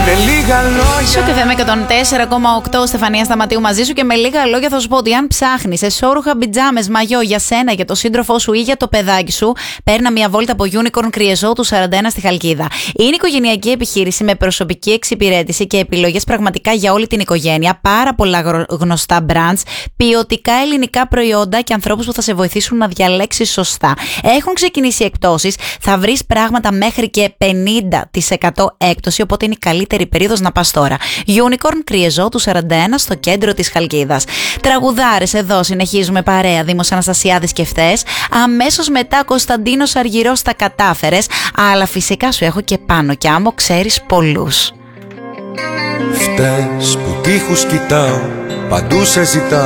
Με λίγα λόγια. Σου και θέμα 104,8 Στεφανία Σταματίου μαζί σου, και με λίγα λόγια θα σου πω ότι αν ψάχνεις εσώρουχα, πιτζάμες, μαγιό για σένα, για το σύντροφό σου ή για το παιδάκι σου, παίρνα μια βόλτα από Unicorn Κρυεζό του 41 στη Χαλκίδα. Είναι οικογενειακή επιχείρηση με προσωπική εξυπηρέτηση και επιλογές πραγματικά για όλη την οικογένεια. Πάρα πολλά γνωστά brands, ποιοτικά ελληνικά προϊόντα και ανθρώπους που θα σε βοηθήσουν να διαλέξεις σωστά. Έχουν ξεκινήσει εκπτώσεις, θα βρεις πράγματα μέχρι και 50% έκπτωση, οπότε είναι η καλύτερη περίοδος να πας τώρα. Unicorn Κρυεζό του 41 στο κέντρο της Χαλκίδας. Τραγουδάρες εδώ, συνεχίζουμε παρέα. Δήμος Αναστασιάδης και Φτές. Αμέσως μετά Κωνσταντίνος Αργυρός, τα κατάφερες. Αλλά φυσικά σου έχω και Πάνο και Άμμο, ξέρεις πολλούς. Φταίς που τείχους κοιτάω, παντού σε ζητάω.